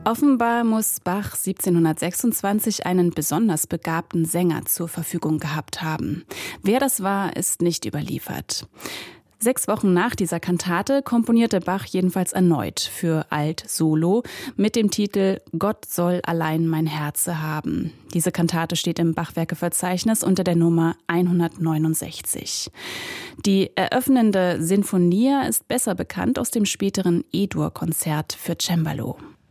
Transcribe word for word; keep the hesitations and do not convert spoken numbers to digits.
Offenbar muss Bach siebzehnhundertsechsundzwanzig einen besonders begabten Sänger zur Verfügung gehabt haben. Wer das war, ist nicht überliefert. Sechs Wochen nach dieser Kantate komponierte Bach jedenfalls erneut für Alt Solo mit dem Titel »Gott soll allein mein Herze haben«. Diese Kantate steht im Bachwerkeverzeichnis unter der Nummer hundertneunundsechzig. Die eröffnende Sinfonia ist besser bekannt aus dem späteren E-Dur-Konzert für Cembalo.